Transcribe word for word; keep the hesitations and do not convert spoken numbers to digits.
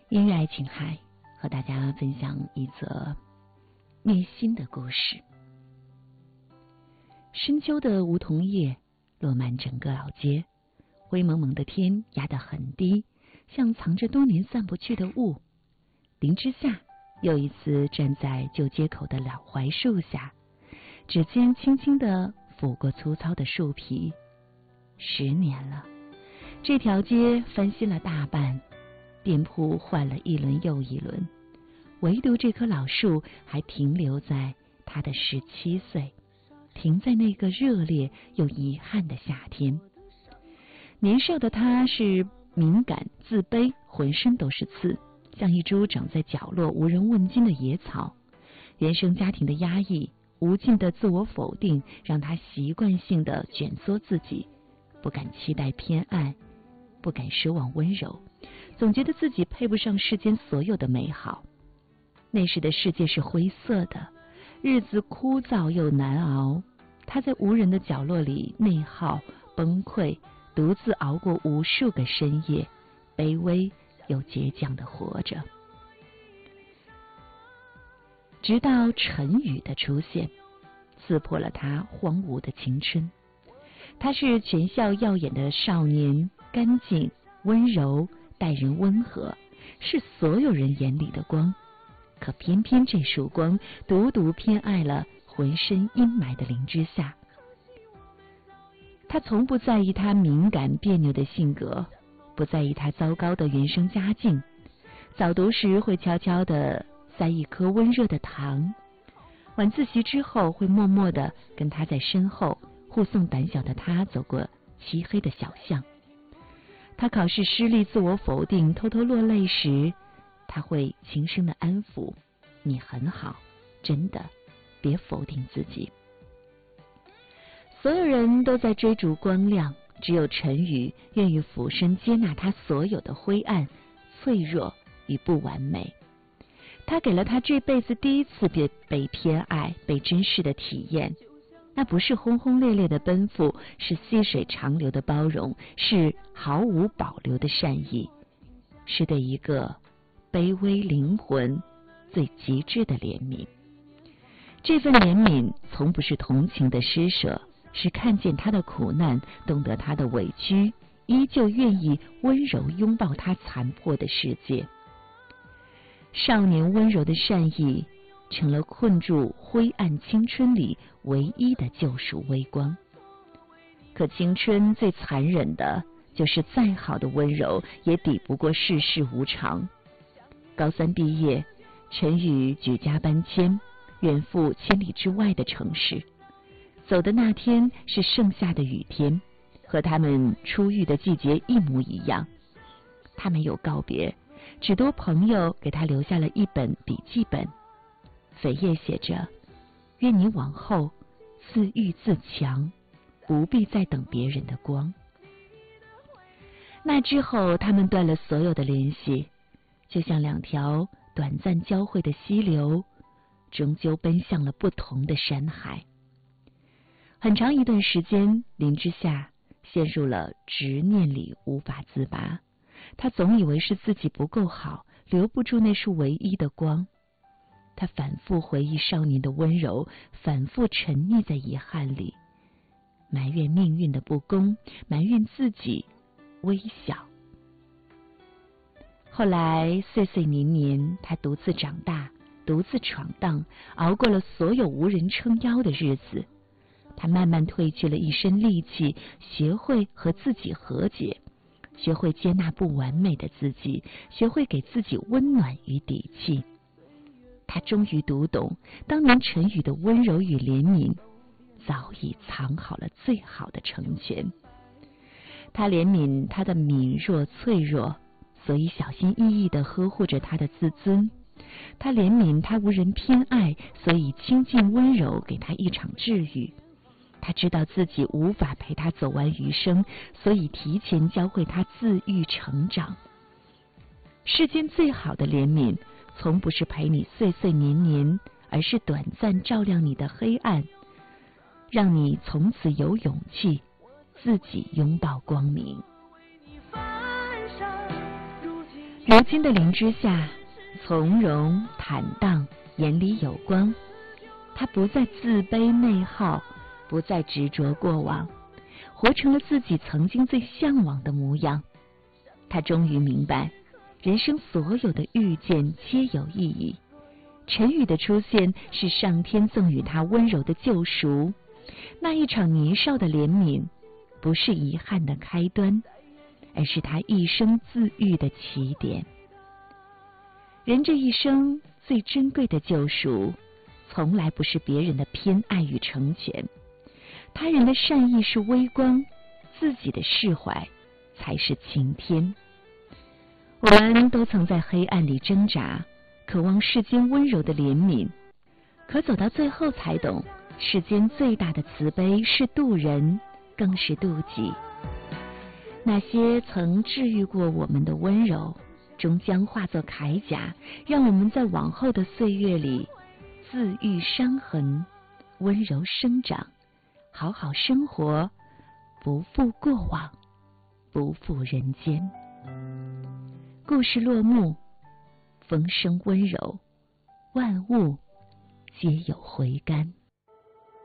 音乐爱情海，和大家分享一则虐心的故事。深秋的梧桐叶落满整个老街，灰蒙蒙的天压得很低，像藏着多年散不去的雾。林之夏又一次站在旧街口的老槐树下，指尖轻轻地抚过粗糙的树皮。十年了，这条街翻新了大半，店铺换了一轮又一轮，唯独这棵老树还停留在他的十七岁，停在那个热烈又遗憾的夏天。年少的他是敏感、自卑，浑身都是刺，像一株长在角落无人问津的野草。原生家庭的压抑，无尽的自我否定，让他习惯性的卷缩自己，不敢期待偏爱，不敢奢望温柔，总觉得自己配不上世间所有的美好。那时的世界是灰色的，日子枯燥又难熬。他在无人的角落里内耗、崩溃，独自熬过无数个深夜，卑微又倔强地活着。直到陈宇的出现，刺破了他荒芜的青春。他是全校耀眼的少年，干净、温柔，待人温和，是所有人眼里的光。可偏偏这束光独独偏爱了浑身阴霾的林之夏。他从不在意他敏感别扭的性格，不在意他糟糕的原生家境。早读时会悄悄地塞一颗温热的糖，晚自习之后会默默地跟他在身后护送胆小的他走过漆黑的小巷。他考试失利，自我否定，偷偷落泪时，他会轻声的安抚：你很好，真的，别否定自己。所有人都在追逐光亮，只有陈宇愿意俯身接纳他所有的灰暗、脆弱与不完美。他给了他这辈子第一次被被偏爱、被珍视的体验。那不是轰轰烈烈的奔赴，是细水长流的包容，是毫无保留的善意，是对一个卑微灵魂最极致的怜悯。这份怜悯从不是同情的施舍，是看见他的苦难，懂得他的委屈，依旧愿意温柔拥抱他残破的世界。少年温柔的善意成了困住灰暗青春里唯一的救赎微光。可青春最残忍的就是再好的温柔也抵不过世事无常。高三毕业，陈宇举家搬迁，远赴千里之外的城市。走的那天是盛夏的雨天，和他们初遇的季节一模一样。他没有告别，只多朋友给他留下了一本笔记本，扉页写着：愿你往后自愈自强，不必再等别人的光。那之后他们断了所有的联系，就像两条短暂交汇的溪流，终究奔向了不同的山海。很长一段时间，林之夏陷入了执念里无法自拔。他总以为是自己不够好，留不住那束唯一的光。他反复回忆少年的温柔，反复沉溺在遗憾里，埋怨命运的不公，埋怨自己微小。后来岁岁年年，他独自长大，独自闯荡，熬过了所有无人撑腰的日子。他慢慢褪去了一身戾气，学会和自己和解，学会接纳不完美的自己，学会给自己温暖与底气。他终于读懂，当年陈宇的温柔与怜悯，早已藏好了最好的成全。他怜悯他的敏弱脆弱，所以小心翼翼地呵护着他的自尊。他怜悯他无人偏爱，所以亲近温柔给他一场治愈。他知道自己无法陪他走完余生，所以提前教会他自愈成长。世间最好的怜悯，从不是陪你岁岁年年，而是短暂照亮你的黑暗，让你从此有勇气自己拥抱光明。 如今的林之夏，从容坦荡，眼里有光。他不再自卑内耗，不再执着过往，活成了自己曾经最向往的模样。他终于明白，人生所有的遇见皆有意义。陈宇的出现是上天赠予他温柔的救赎，那一场年少的怜悯，不是遗憾的开端，而是他一生自愈的起点。人这一生最珍贵的救赎，从来不是别人的偏爱与成全，他人的善意是微光，自己的释怀才是晴天。我们都曾在黑暗里挣扎，渴望世间温柔的怜悯，可走到最后才懂，世间最大的慈悲是渡人，更是渡己。那些曾治愈过我们的温柔，终将化作铠甲，让我们在往后的岁月里自愈伤痕，温柔生长，好好生活，不负过往，不负人间。故事落幕，风声温柔，万物皆有回甘。